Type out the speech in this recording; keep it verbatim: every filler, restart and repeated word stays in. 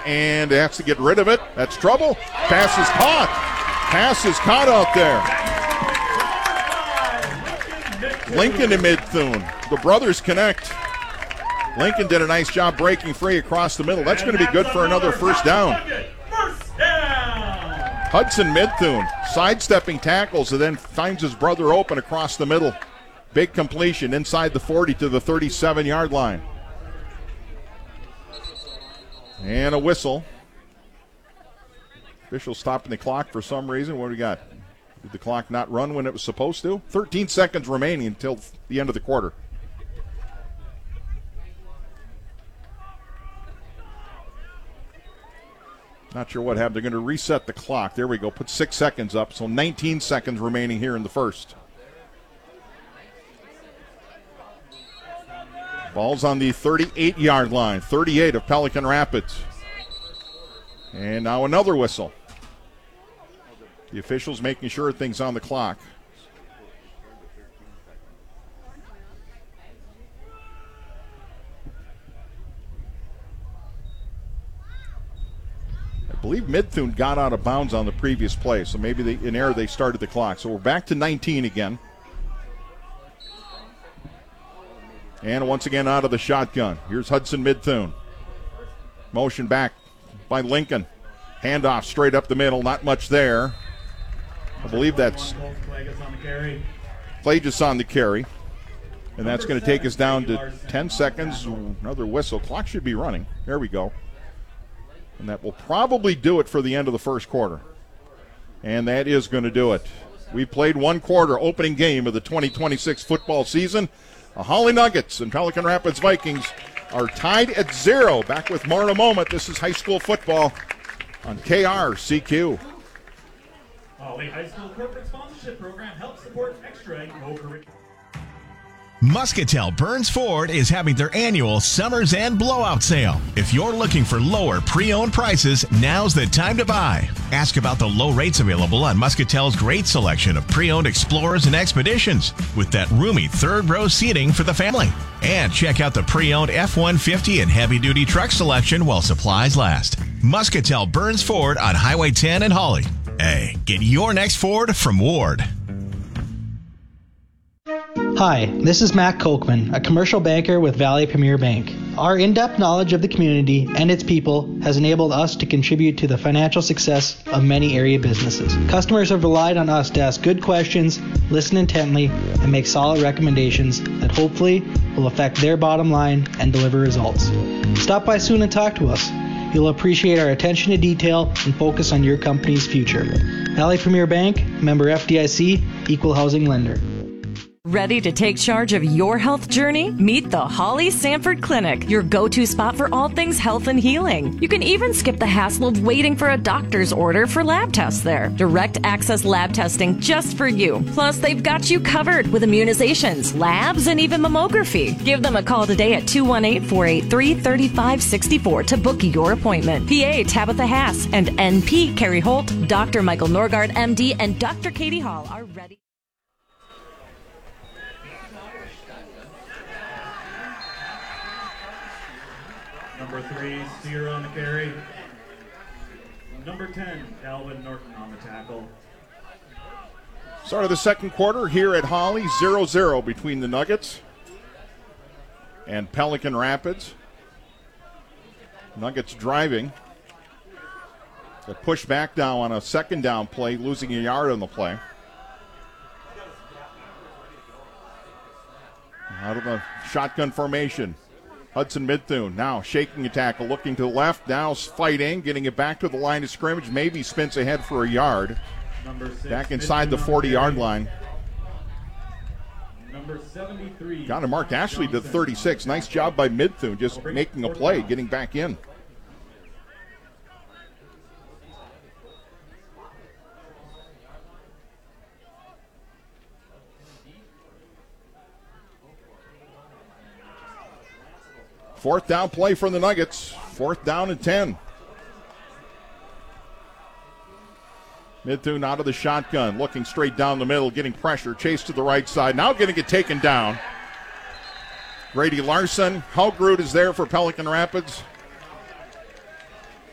and has to get rid of it. That's trouble. Pass is caught. Pass is caught out there. Lincoln and Mid-Thune. The brothers connect. Lincoln did a nice job breaking free across the middle. That's going to be good for another first down. Hudson Mid-Thune sidestepping tackles and then finds his brother open across the middle. Big completion inside the forty to the thirty-seven-yard line. And a whistle. Official stopping the clock for some reason. What do we got? Did the clock not run when it was supposed to? thirteen seconds remaining until the end of the quarter. Not sure what happened. They're going to reset the clock. There we go. Put six seconds up. So nineteen seconds remaining here in the first. Ball's on the thirty-eight-yard line. thirty-eight of Pelican Rapids. And now another whistle. The officials making sure things on the clock. I believe Mid-Thune got out of bounds on the previous play, so maybe they, in error they started the clock. So we're back to nineteen again. And once again out of the shotgun. Here's Hudson Mid-Thune. Motion back by Lincoln. Handoff straight up the middle. Not much there. I believe that's Plagus on the carry. And that's going to take us down to ten seconds. Another whistle. Clock should be running. There we go. And that will probably do it for the end of the first quarter. And that is going to do it. We played one quarter, opening game of the twenty twenty-six football season. The Holly Nuggets and Pelican Rapids Vikings are tied at zero. Back with more in a moment. This is high school football on K R C Q. Holly High School Corporate Sponsorship Program helps support extra and co-curricular. Muscatel Burns Ford is having their annual Summers End Blowout Sale. If you're looking for lower pre-owned prices, now's the time to buy. Ask about the low rates available on Muscatel's great selection of pre-owned Explorers and Expeditions with that roomy third row seating for the family. And check out the pre-owned F one fifty and heavy-duty truck selection while supplies last. Muscatel Burns Ford on Highway ten in Holly. Hey, get your next Ford from Ward. Hi, this is Matt Kochman, a commercial banker with Valley Premier Bank. Our in-depth knowledge of the community and its people has enabled us to contribute to the financial success of many area businesses. Customers have relied on us to ask good questions, listen intently, and make solid recommendations that hopefully will affect their bottom line and deliver results. Stop by soon and talk to us. You'll appreciate our attention to detail and focus on your company's future. Valley Premier Bank, member F D I C, equal housing lender. Ready to take charge of your health journey? Meet the Holly Sanford Clinic, your go-to spot for all things health and healing. You can even skip the hassle of waiting for a doctor's order for lab tests there. Direct access lab testing just for you. Plus, they've got you covered with immunizations, labs, and even mammography. Give them a call today at two one eight, four eight three, three five six four to book your appointment. P A Tabitha Haas and N P Carrie Holt, Doctor Michael Norgard, M D, and Doctor Katie Hall are ready. Number three, Steer on the carry. Number ten, Calvin Norton on the tackle. Start of the second quarter here at Holly, zero zero between the Nuggets and Pelican Rapids. Nuggets driving. They push back now on a second down play, losing a yard on the play. Out of the shotgun formation. Hudson Mid-Thune now shaking a tackle, looking to the left, now fighting, getting it back to the line of scrimmage, maybe spins ahead for a yard. Number six, back inside the forty-yard line. Number seventy-three. Got to mark Ashley to thirty-six. Nice job by Mid-Thune, just making a play, getting back in. Fourth down play for the Nuggets. Fourth down and ten. Mid-Thune out of the shotgun, looking straight down the middle, getting pressure, chase to the right side. Now getting it taken down. Grady Larson. Helgrud is there for Pelican Rapids.